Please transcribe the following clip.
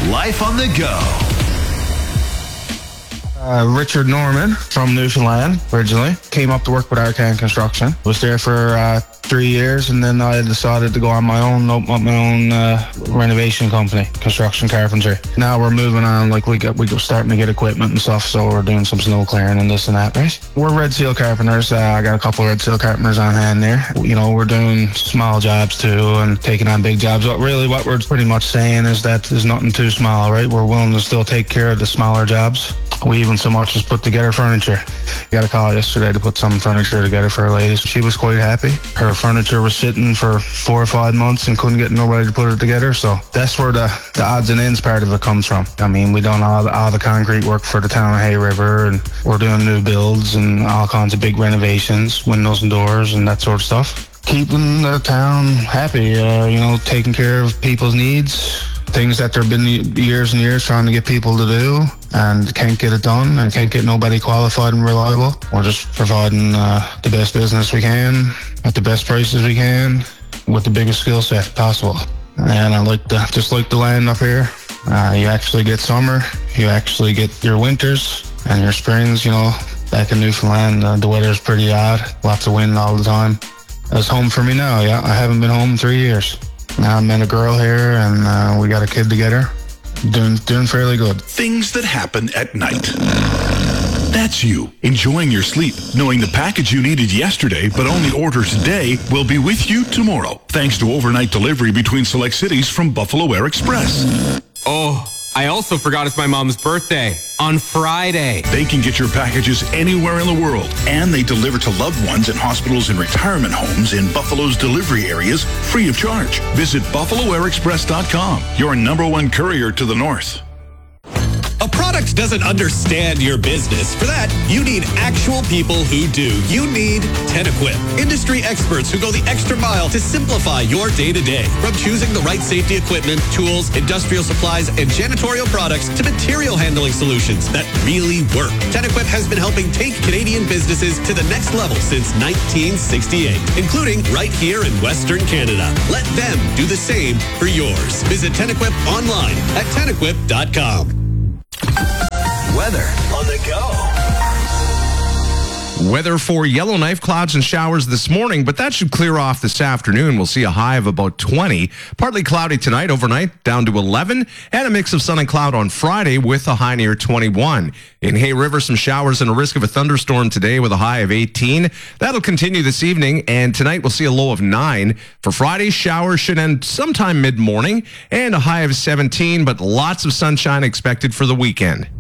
Life on the Go. Richard Norman from Newfoundland originally. Came up to work with Arcan Construction. Was there for 3 years, and then I decided to go on my own, open up my own renovation company, construction carpentry. Now we're moving on, like we starting to get equipment and stuff, so we're doing some snow clearing and this and that, right? We're Red Seal carpenters. I got a couple of Red Seal carpenters on hand there. You know, we're doing small jobs too and taking on big jobs. But really what we're pretty much saying is that there's nothing too small, right? We're willing to still take care of the smaller jobs. We even so much as put together furniture. Got a call yesterday to put some furniture together for a lady. She was quite happy. Her furniture was sitting for 4 or 5 months and couldn't get nobody to put it together. So that's where the odds and ends part of it comes from. I mean, we done all the concrete work for the town of Hay River, and we're doing new builds and all kinds of big renovations, windows and doors and that sort of stuff. Keeping the town happy, taking care of people's needs. Things that there have been years and years trying to get people to do and can't get it done and can't get nobody qualified and reliable. We're just providing the best business we can at the best prices we can with the biggest skill set possible. And I like the land up here. You actually get summer, you actually get your winters and your springs. Back in Newfoundland, the weather's pretty odd, lots of wind all the time. That's home for me now. Yeah, I haven't been home in 3 years. Now I met a girl here, and we got a kid together. Doing fairly good. Things that happen at night. That's you, enjoying your sleep, knowing the package you needed yesterday but only order today will be with you tomorrow, thanks to overnight delivery between select cities from Buffalo Air Express. Oh, I also forgot it's my mom's birthday on Friday. They can get your packages anywhere in the world, and they deliver to loved ones in hospitals and retirement homes in Buffalo's delivery areas free of charge. Visit BuffaloAirExpress.com, your #1 courier to the north. A product doesn't understand your business. For that, you need actual people who do. You need Tenequip, industry experts who go the extra mile to simplify your day-to-day. From choosing the right safety equipment, tools, industrial supplies, and janitorial products to material handling solutions that really work. Tenequip has been helping take Canadian businesses to the next level since 1968, including right here in Western Canada. Let them do the same for yours. Visit Tenequip online at tenequip.com. Weather on the go. Weather for Yellowknife, clouds and showers this morning, but that should clear off this afternoon. We'll see a high of about 20. Partly cloudy tonight, overnight down to 11, and a mix of sun and cloud on Friday with a high near 21. In Hay River, some showers and a risk of a thunderstorm today with a high of 18. That'll continue this evening, and tonight we'll see a low of 9. For Friday, showers should end sometime mid-morning and a high of 17, but lots of sunshine expected for the weekend.